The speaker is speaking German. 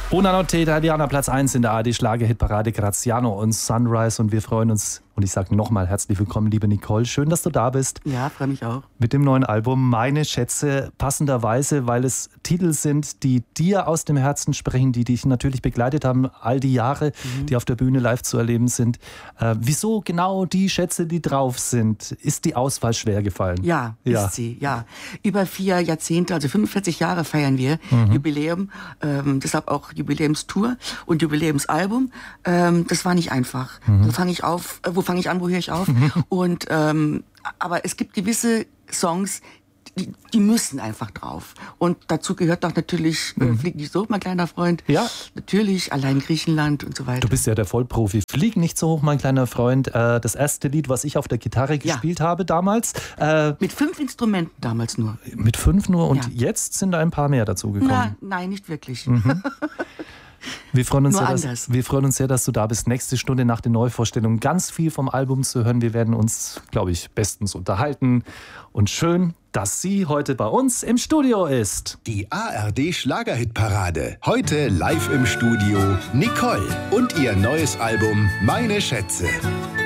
Buonanotte Italiana, Platz 1 in der ARD-Schlager-Hitparade, Graziano und Sunrise. Und wir freuen uns, und ich sage nochmal herzlich willkommen, liebe Nicole. Schön, dass du da bist. Ja, freue mich auch. Mit dem neuen Album Meine Schätze, passenderweise, weil es Titel sind, die dir aus dem Herzen sprechen, die dich natürlich begleitet haben, all die Jahre, die auf der Bühne live zu erleben sind. Wieso genau die Schätze, die drauf sind? Ist die Auswahl schwer gefallen? Ja, ist sie, ja. Über 4 Jahrzehnte, also 45 Jahre feiern wir Jubiläum, deshalb auch Jubiläumstour und Jubiläumsalbum. Das war nicht einfach. Wo fange ich an, wo höre ich auf? Und aber es gibt gewisse Songs, die müssen einfach drauf. Und dazu gehört auch natürlich Flieg nicht so hoch, mein kleiner Freund. Ja. Natürlich, allein Griechenland und so weiter. Du bist ja der Vollprofi. Flieg nicht so hoch, mein kleiner Freund. Das erste Lied, was ich auf der Gitarre gespielt habe damals. Mit 5 Instrumenten damals nur. Mit 5 nur und jetzt sind da ein paar mehr dazugekommen. Nein, nicht wirklich. Wir freuen uns sehr, dass du da bist. Nächste Stunde nach der Neuvorstellung ganz viel vom Album zu hören. Wir werden uns, glaube ich, bestens unterhalten. Und schön, dass sie heute bei uns im Studio ist. Die ARD Schlagerhitparade. Heute live im Studio Nicole und ihr neues Album Meine Schätze.